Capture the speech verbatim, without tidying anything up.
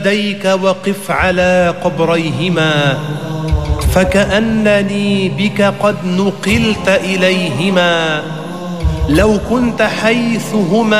يديك وقف على قبريهما، فكأنني بك قد نقلت إليهما. لو كنت حيث هما